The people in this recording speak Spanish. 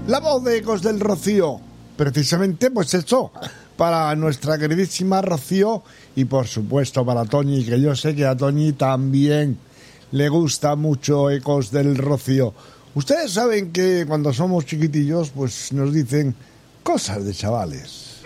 La voz de Ecos del Rocío. Precisamente, pues eso, para nuestra queridísima Rocío y por supuesto para Toñi, que yo sé que a Toñi también le gusta mucho Ecos del Rocío. Ustedes saben que cuando somos chiquitillos, pues nos dicen cosas de chavales.